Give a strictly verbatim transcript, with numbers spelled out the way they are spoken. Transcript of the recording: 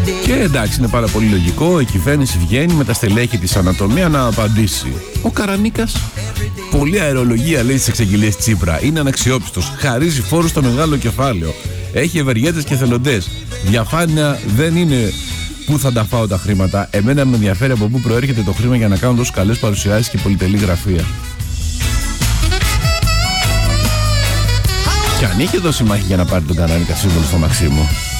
Και εντάξει, είναι πάρα πολύ λογικό η κυβέρνηση βγαίνει με τα στελέχη της ανατομία να απαντήσει. Ο Καρανίκας, πολλή αερολογία λέει στις εξαγγελίες Τσίπρα, είναι αναξιόπιστος, χαρίζει φόρους στο μεγάλο κεφάλαιο, έχει ευεργέτες και θελοντές. Διαφάνεια δεν είναι πού θα τα φάω τα χρήματα. Εμένα με ενδιαφέρει από πού προέρχεται το χρήμα για να κάνω τόσο καλές παρουσιάσεις και πολυτελή γραφεία. Και αν είχε δώσει μάχη για να πάρει τον Καρανίκα σύμβολο στο Μαξίμου.